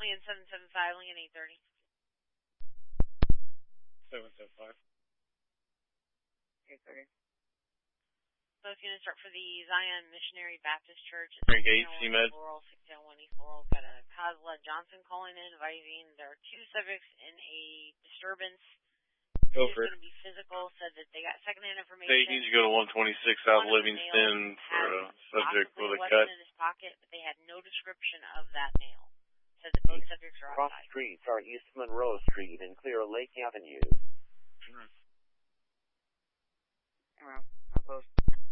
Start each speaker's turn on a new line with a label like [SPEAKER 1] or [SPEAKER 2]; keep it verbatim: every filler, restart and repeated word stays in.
[SPEAKER 1] Lincoln seven seven five, Lincoln eight thirty.
[SPEAKER 2] seven seven five.
[SPEAKER 1] eight thirty. So it's going to start for the Zion Missionary Baptist Church.
[SPEAKER 2] Frank eight, C Med.
[SPEAKER 1] Laurel, six oh one East Laurel. Got a Kozla Johnson calling in, advising there are two subjects in a disturbance.
[SPEAKER 2] Go
[SPEAKER 1] It's
[SPEAKER 2] for it.
[SPEAKER 1] going to be physical. Said that they got secondhand information.
[SPEAKER 2] They need to go to one twenty-six South Livingston for a subject with a cut.
[SPEAKER 1] In his pocket, but they had no description of that male. Said that both subjects are outside.
[SPEAKER 3] Cross streets are East Monroe Street and Clear Lake Avenue.
[SPEAKER 1] Mm-hmm. Well, I'll post.